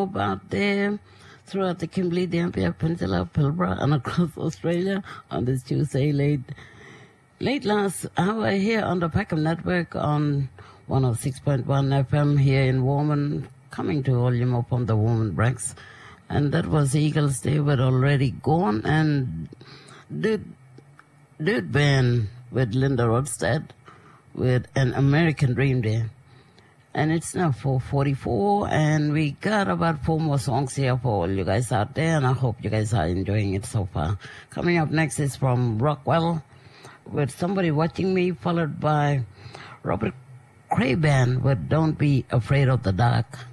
about there throughout the Kimberley, Dampier Peninsula, Pilbara, and across Australia on this Tuesday late last hour here on the Peckham Network on 106.1 FM here in Warman, coming to volume up on the Warman Breaks. And that was Eagles. They were already gone, and Dude Band with Linda Ronstadt with An American Dream there. And it's now 4:44, and we got about 4 more songs here for all you guys out there, and I hope you guys are enjoying it so far. Coming up next is from Rockwell with Somebody Watching Me, followed by Robert Cray Band with Don't Be Afraid of the Dark.